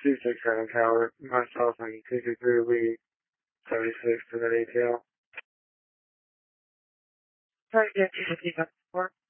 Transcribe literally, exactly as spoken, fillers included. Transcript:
two six seven Tower, myself and two two three Lee, seventy-six to that A T L. Sorry, yeah, two sixty-seven.